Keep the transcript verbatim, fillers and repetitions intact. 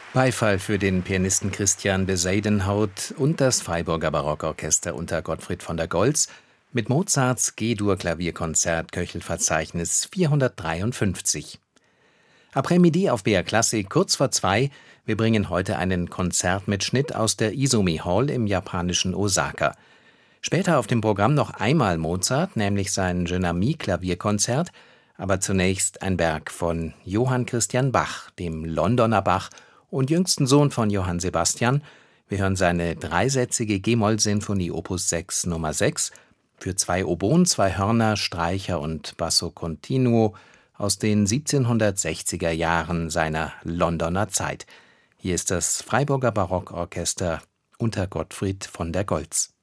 Beifall für den Pianisten Christian Bezuidenhout und das Freiburger Barockorchester unter Gottfried von der Goltz mit Mozarts G-Dur-Klavierkonzert Köchelverzeichnis vierhundertdreiundfünfzig. Après-midi auf B R Klassik kurz vor zwei. Wir bringen heute einen Konzertmitschnitt aus der Izumi Hall im japanischen Osaka. Später auf dem Programm noch einmal Mozart, nämlich sein Jeune Ami Klavierkonzert, aber zunächst ein Werk von Johann Christian Bach, dem Londoner Bach und jüngsten Sohn von Johann Sebastian. Wir hören seine dreisätzige G-Moll-Sinfonie Opus sechs Nummer sechs für zwei Oboen, zwei Hörner, Streicher und Basso continuo aus den siebzehnhundertsechziger Jahren seiner Londoner Zeit. Hier ist das Freiburger Barockorchester unter Gottfried von der Goltz.